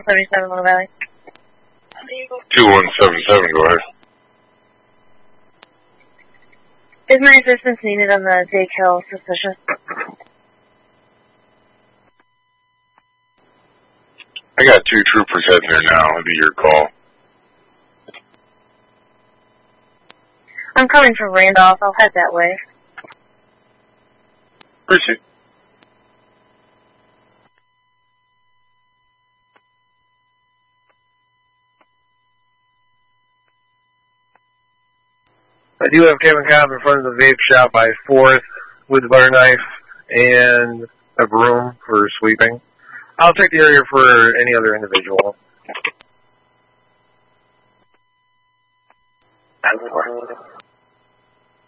77 Little Valley. 2177, go ahead. Is my assistance needed on the Day Kill suspicious? I got 2 troopers heading there now. It'll be your call. I'm coming from Randolph. I'll head that way. Appreciate it. I do have Kevin Cobb in front of the vape shop by 4th with a butter knife and a broom for sweeping. I'll check the area for any other individual.